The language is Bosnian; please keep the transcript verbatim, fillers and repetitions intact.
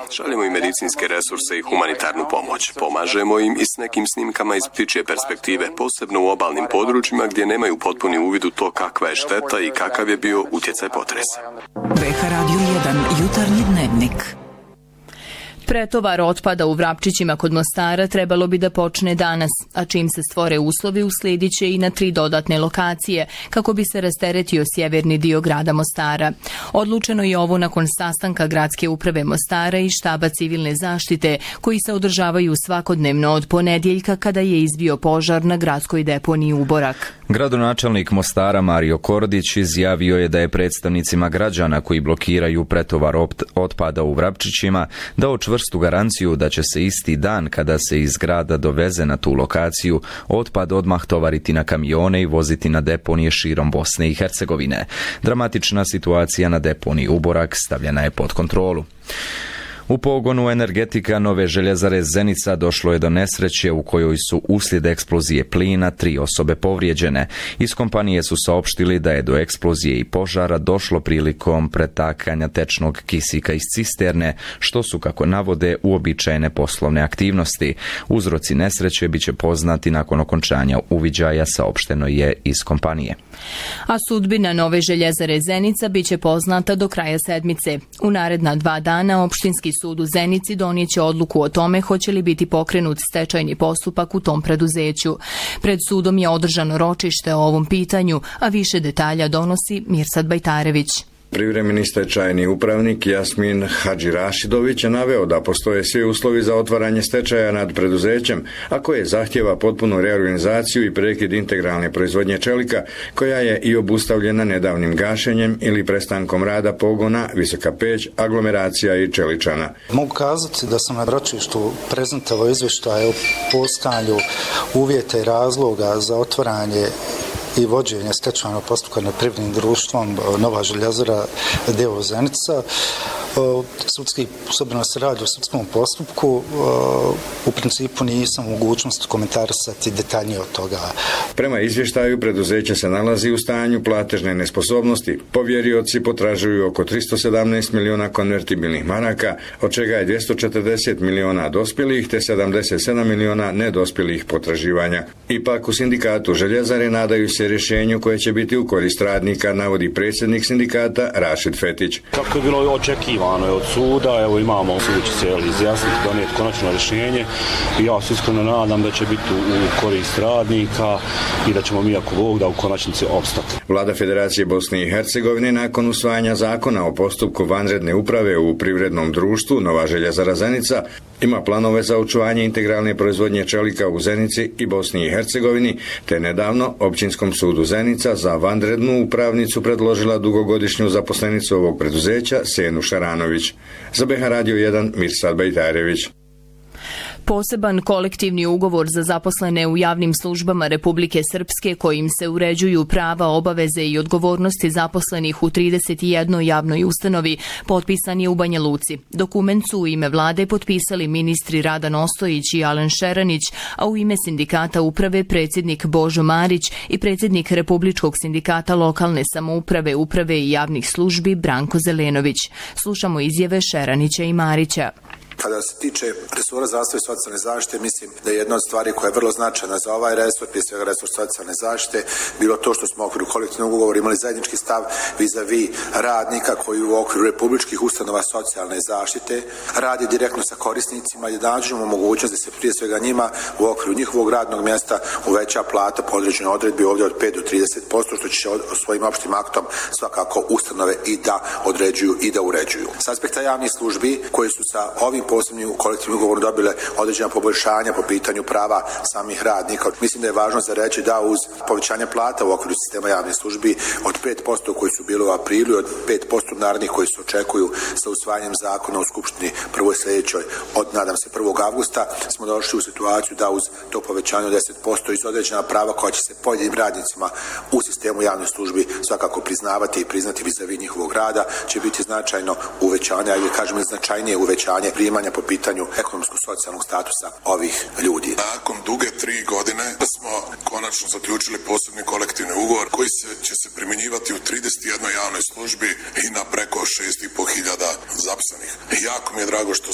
Šaljemo im medicinske resurse i humanitarnu pomoć. Pomažemo im i s nekim snimkama iz ptičje perspektive, posebno u obalnim područjima gdje nemaju potpuni uvid u to kakva je šteta i kakav je bio utjecaj potresa. B H Radio jedan, jutarnji dnevnik. Pretovar otpada u Vrapčićima kod Mostara trebalo bi da počne danas, a čim se stvore uslovi uslijedit će i na tri dodatne lokacije, kako bi se rasteretio sjeverni dio grada Mostara. Odlučeno je ovo nakon sastanka Gradske uprave Mostara i štaba civilne zaštite, koji se održavaju svakodnevno od ponedjeljka kada je izbio požar na gradskoj deponiji Uborak. Gradonačelnik Mostara Mario Kordić izjavio je da je predstavnicima građana koji blokiraju pretovar otpada u Vrapčićima dao čvrstu garanciju da će se isti dan kada se iz grada doveze na tu lokaciju otpad odmah tovariti na kamione i voziti na deponije širom Bosne i Hercegovine. Dramatična situacija na deponiji Uborak stavljena je pod kontrolu. U pogonu energetika Nove željezare Zenica došlo je do nesreće u kojoj su uslijed eksplozije plina tri osobe povrijeđene. Iz kompanije su saopštili da je do eksplozije i požara došlo prilikom pretakanja tečnog kisika iz cisterne, što su, kako navode, uobičajene poslovne aktivnosti. Uzroci nesreće biće poznati nakon okončanja uviđaja, saopšteno je iz kompanije. A sudbina Nove željezare Zenica biće poznata do kraja sedmice. U naredna dva dana opštinski sud u Zenici donijeće odluku o tome hoće li biti pokrenut stečajni postupak u tom preduzeću. Pred sudom je održano ročište o ovom pitanju, a više detalja donosi Mirsad Bajtarević. Privremeni stečajni upravnik Jasmin Hadžirašidović je naveo da postoje svi uslovi za otvaranje stečaja nad preduzećem, a koje zahtjeva potpunu reorganizaciju i prekid integralne proizvodnje čelika, koja je i obustavljena nedavnim gašenjem ili prestankom rada pogona Visoka Peć, aglomeracija i Čeličana. Mogu kazati da sam na ročištu prezentovao izvještaj o postojanju uvjeta i razloga za otvaranje i vođenje stečajnog postupka nad privrednim društvom Nova željezara d.o.o. Zenica. Sudski, osobno se radi o sudskom postupku, u principu nisam u mogućnosti komentarisati detaljnije od toga. Prema izvještaju, preduzeće se nalazi u stanju platežne nesposobnosti. Povjerioci potražuju oko tristo sedamnaest miliona konvertibilnih maraka, od čega je dvjesto četrdeset miliona dospjelih te sedamdeset sedam miliona nedospjelih potraživanja. Ipak u sindikatu željezare nadaju se rješenju koje će biti u korist radnika, navodi predsjednik sindikata Rašid Fetić. Kako je bilo očekivano je od suda, evo imamo, sud će se izjasniti, donijeti konačno rješenje i ja se iskreno nadam da će biti u korist radnika i da ćemo mi, ako Bog da, u konačnici opstati. Vlada Federacije Bosne i Hercegovine nakon usvajanja zakona o postupku vanredne uprave u privrednom društvu Nova željezara Zenica ima planove za očuvanje integralne proizvodnje čelika u Zenici i Bosni i Hercegovini, te nedavno Općinskom sudu Zenica za vanrednu upravnicu predložila dugogodišnju zaposlenicu ovog preduzeća Senu Šaranović. Za B H Radio jedan, Mirsad Bajtarević. Poseban kolektivni ugovor za zaposlene u javnim službama Republike Srpske kojim se uređuju prava, obaveze i odgovornosti zaposlenih u trideset jednoj javnoj ustanovi potpisan je u Banja Luci. Dokument su u ime vlade potpisali ministri Radan Ostojić i Alen Šeranić, a u ime sindikata uprave predsjednik Božo Marić i predsjednik Republičkog sindikata lokalne samouprave, uprave i javnih službi Branko Zelenović. Slušamo izjave Šeranića i Marića. Kada se tiče resora zdravstva i socijalne zaštite, mislim da je jedna od stvari koja je vrlo značajna za ovaj resor, prije svega resor socijalne zaštite, bilo to što smo u okviru kolektivnog ugovora imali zajednički stav vis-a-vis radnika koji u okviru republičkih ustanova socijalne zaštite radi direktno sa korisnicima i da nađemo mogućnost da se prije svega njima u okviru njihovog radnog mjesta uveća plata po određenoj odredbi ovdje od pet do trideset posto, što će svojim opštim aktom svakako ustanove i da određuju i da uređuju. S aspekta javnih službi koje su sa ovim posebnim kolektivnim ugovorom dobile određena poboljšanja po pitanju prava samih radnika. Mislim da je važno za reći da uz povećanje plata u okviru sistema javnih službi od pet posto koji su bili u aprilu i od pet posto narednih koji se očekuju sa usvajanjem zakona u Skupštini prvoj sljedećoj od, nadam se, prvog avgusta, smo došli u situaciju da uz to povećanje od deset posto iz određena prava koja će se pojedinim radnicima u sistemu javnih službi svakako priznavati i priznati vis-a-vis njihovog rada, će biti značajno uvećanje, ali kažem značajnije uvećanje primanja po pitanju ekonomsko-socijalnog statusa ovih ljudi. Nakon duge tri godine smo konačno zaključili posebni kolektivni ugovor koji se, će se primjenjivati u trideset jednoj javnoj službi i na preko šest i po hiljada zaposlenih. Jako mi je drago što